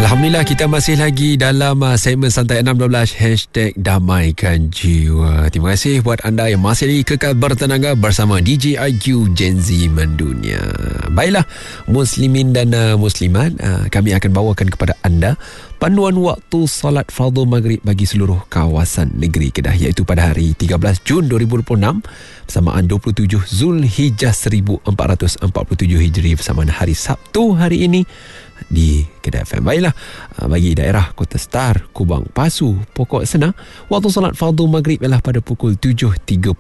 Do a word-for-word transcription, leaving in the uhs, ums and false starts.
Alhamdulillah, kita masih lagi dalam uh, segmen Santai enam dua belas Hashtag Damaikan Jiwa. Terima kasih buat anda yang masih lagi kekal bertenaga bersama D J I Q Gen Z Mendunia. Baiklah, Muslimin dan uh, Muslimat, uh, kami akan bawakan kepada anda panduan waktu solat fardu maghrib bagi seluruh kawasan negeri Kedah, iaitu pada hari tiga belas Jun dua ribu dua puluh enam bersamaan dua puluh tujuh Zulhijjah seribu empat ratus empat puluh tujuh Hijri bersamaan hari Sabtu hari ini di Kedah F M. Baiklah, bagi daerah Kota Star, Kubang, Pasu, Pokok Sena, waktu solat fardu maghrib ialah pada pukul tujuh tiga